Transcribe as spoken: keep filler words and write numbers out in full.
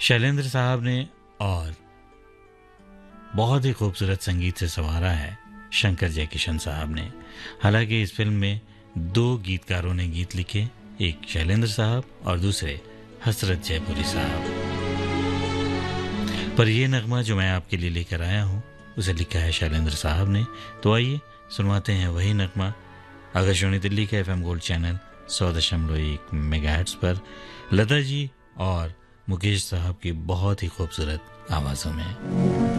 शैलेंद्र साहब ने और बहुत ही खूबसूरत संगीत से संवारा है शंकर जयकिशन साहब ने। हालांकि इस फिल्म में दो गीतकारों ने गीत लिखे, एक शैलेंद्र साहब और दूसरे हसरत जयपुरी साहब। पर यह नगमा जो मैं आपके लिए लेकर आया हूं उसे लिखा है शैलेंद्र साहब ने। तो आइए सुनवाते हैं वही नगमा आकाशवाणी दिल्ली के एफएम गोल्ड चैनल सौ दशमलव एक मेगाहर्ट्ज पर लता जी और मुकेश साहब की बहुत ही खूबसूरत आवाज़ों में।